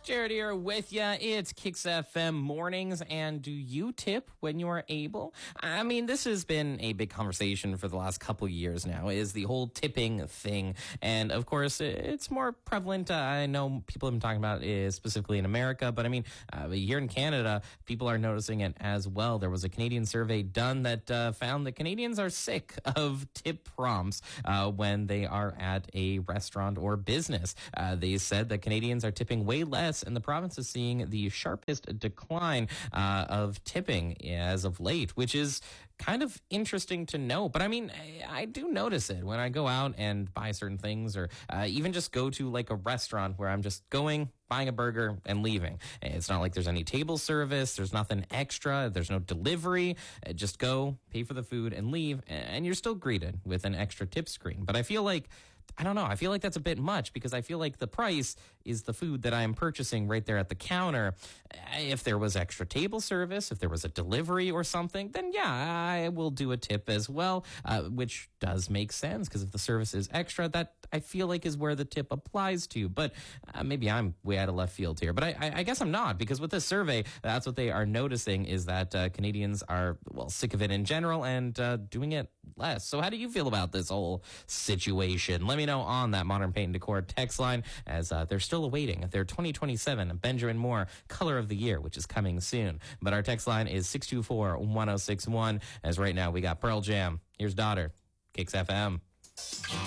Jared here with ya. It's Kicks FM mornings, and do you tip when you are able? I mean, this has been a big conversation for the last couple years now, is the whole tipping thing. And of course, it's more prevalent. I know people have been talking about it specifically in America, but I mean, here in Canada, people are noticing it as well. There was a Canadian survey done that found that Canadians are sick of tip prompts when they are at a restaurant or business. They said that Canadians are tipping way less, and the province is seeing the sharpest decline of tipping as of late, which is kind of interesting to know. But I mean, I do notice it when I go out and buy certain things, or even just go to like a restaurant where I'm just going, buying a burger and leaving. It's not like there's any table service. There's nothing extra. There's no delivery. Just go, pay for the food and leave, and you're still greeted with an extra tip screen. But I feel like, I don't know, I feel like that's a bit much, because I feel like the price is the food that I am purchasing right there at the counter. If there was extra table service, if there was a delivery or something, then yeah, I will do a tip as well, which does make sense, because if the service is extra, that I feel like is where the tip applies to. But maybe I'm way out of left field here, but I guess I'm not, because with this survey, that's what they are noticing, is that Canadians are, well, sick of it in general and doing it less. So how do you feel about this whole situation? Let me know on that Modern Paint and Decor text line, as they're still awaiting their 2027 Benjamin Moore Color of the Year, which is coming soon. But our text line is 624-1061, as right now we got Pearl Jam. Here's Daughter, Kicks FM.